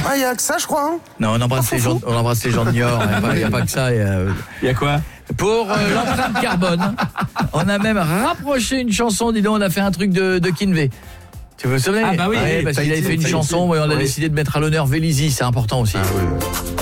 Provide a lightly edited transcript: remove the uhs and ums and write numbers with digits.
Ah, il y a que ça, je crois. Hein. Non, on embrasse les gens de Niort. Il n'y a pas que ça. Il y a quoi? Pour l'empreinte carbone, on a même rapproché une chanson. Dis donc, on a fait un truc de Kinvey. Tu vous souviens? Ah bah oui, parce qu'il avait fait une chanson et on a décidé de mettre à l'honneur Vélizy. C'est important aussi. Ah, oui.